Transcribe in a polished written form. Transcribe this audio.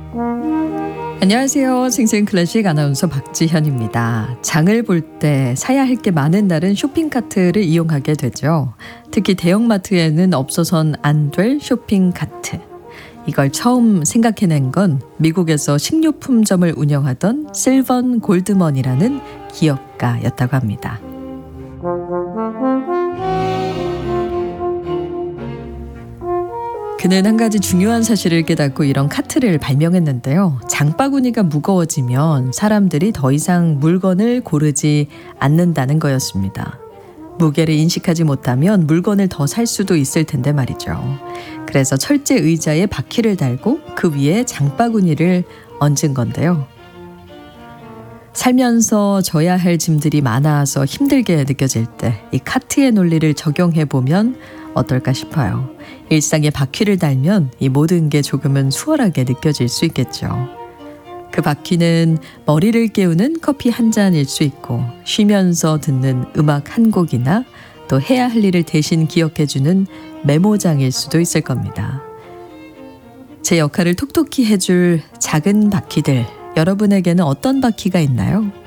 안녕하세요. 생생클래식 아나운서 박지현입니다. 장을 볼 때 사야 할 게 많은 날은 쇼핑카트를 이용하게 되죠. 특히 대형마트에는 없어선 안 될 쇼핑카트. 이걸 처음 생각해낸 건 미국에서 식료품점을 운영하던 실번 골드먼이라는 기업가였다고 합니다. 그는 한 가지 중요한 사실을 깨닫고 이런 카트를 발명했는데요. 장바구니가 무거워지면 사람들이 더 이상 물건을 고르지 않는다는 거였습니다. 무게를 인식하지 못하면 물건을 더 살 수도 있을 텐데 말이죠. 그래서 철제 의자에 바퀴를 달고 그 위에 장바구니를 얹은 건데요. 살면서 져야 할 짐들이 많아서 힘들게 느껴질 때 이 카트의 논리를 적용해 보면 어떨까 싶어요. 일상에 바퀴를 달면 이 모든 게 조금은 수월하게 느껴질 수 있겠죠. 그 바퀴는 머리를 깨우는 커피 한 잔일 수 있고 쉬면서 듣는 음악 한 곡이나 또 해야 할 일을 대신 기억해주는 메모장일 수도 있을 겁니다. 제 역할을 톡톡히 해줄 작은 바퀴들, 여러분에게는 어떤 바퀴가 있나요?